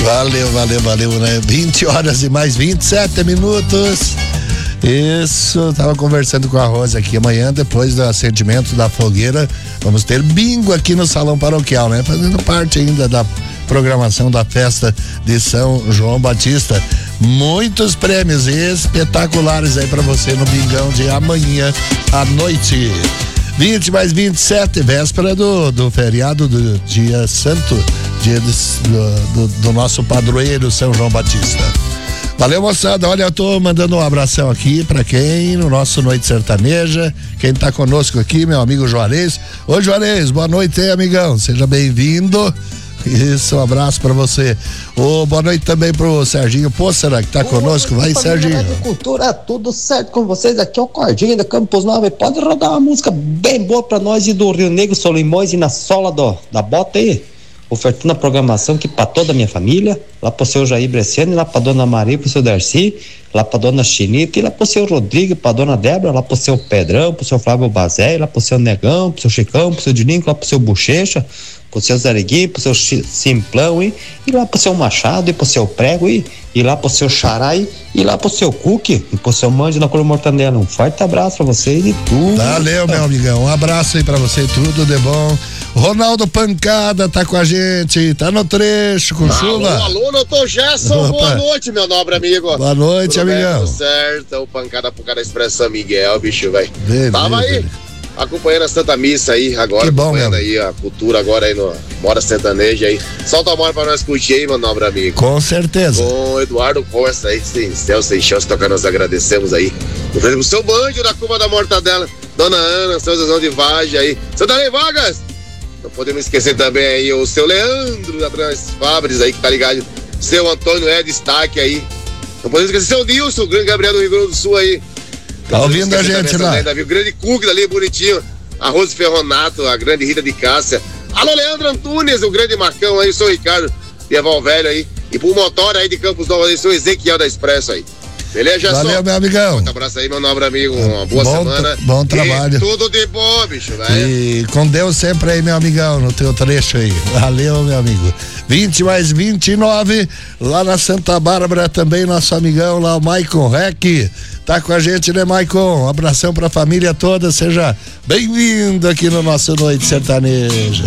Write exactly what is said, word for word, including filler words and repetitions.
Valeu, valeu, valeu, né? vinte horas e mais vinte e sete minutos. Isso, tava conversando com a Rosa aqui amanhã, depois do acendimento da fogueira, vamos ter bingo aqui no Salão Paroquial, né? Fazendo parte ainda da programação da festa de São João Batista. Muitos prêmios espetaculares aí pra você no bingão de amanhã à noite. vinte mais vinte e sete, véspera do, do feriado do dia santo, dia de, do, do, do nosso padroeiro São João Batista. Valeu, moçada. Olha, eu tô mandando um abração aqui pra quem no nosso Noite Sertaneja, quem tá conosco aqui, meu amigo Juarez. Ô Juarez, boa noite aí, amigão, seja bem-vindo. Isso, um abraço pra você. Ô, boa noite também pro Serginho Pócera, que tá boa conosco. Vai, Serginho. Agricultura, tudo certo com vocês? Aqui é o Cordinho da Campos Nova. Pode rodar uma música bem boa pra nós e do Rio Negro, Solimões e na sola do, da bota aí. Ofertando a programação aqui pra toda a minha família, lá pro seu Jair Bresciani, lá pra dona Maria, pro seu Darcy, lá pra dona Chinita, e lá pro seu Rodrigo, pra dona Débora, lá pro seu Pedrão, pro seu Flávio Bazé, lá pro seu Negão, pro seu Chicão, pro seu Dininho, lá pro seu Bochecha, pro seu Zarigui, pro seu Simplão, e, e lá pro seu Machado, e pro seu Prego, e, e lá pro seu Xarai, e lá pro seu Cookie, e pro seu Mande na Cor Mortandela. Um forte abraço pra vocês e tudo. Valeu, meu amigão, um abraço aí pra você, tudo de bom. Ronaldo Pancada tá com a gente, tá no trecho com alô, chuva. Alô, doutor Gerson, Opa. Boa noite, meu nobre amigo. Boa noite, tudo amigão. Bem, tudo certo, o Pancada pro cara expressa São Miguel, bicho, velho. Tava aí, beleza. Acompanhando a Santa Missa aí agora, que bom, acompanhando meu. Aí a cultura agora aí no Mora Sertaneja aí. Solta a mora pra nós curtir aí, meu nobre amigo. Com certeza. Com o Eduardo Costa aí, sem céu, sem chão, tocando, nós agradecemos aí. No frente do seu banjo da Curva da Mortadela, Dona Ana, seu Zezão de Vagem aí. Santa Lei Vargas! Não podemos esquecer também aí o seu Leandro da Trans Fabres aí, que tá ligado. Seu Antônio é destaque aí. Não podemos esquecer seu Nilson, o grande Gabriel do Rio Grande do Sul aí. Tá ouvindo a gente lá. O grande Cook dali, bonitinho. A Rose Ferronato, a grande Rita de Cássia. Alô, Leandro Antunes, o grande Marcão aí, o seu Ricardo de Eval Velho aí. E pro motor aí de Campos Novos aí, o seu Ezequiel da Expresso aí. Beleza, Gerson? Valeu, meu amigão. Um abraço aí, meu nobre amigo. Uma boa bom semana. Bom trabalho. E tudo de bom, bicho, velho. E com Deus sempre aí, meu amigão, no teu trecho aí. Valeu, meu amigo. vinte mais vinte e nove, lá na Santa Bárbara também, nosso amigão lá, o Maicon Rec. Tá com a gente, né, Maicon? Um abração pra família toda. Seja bem-vindo aqui no nosso Noite Sertaneja.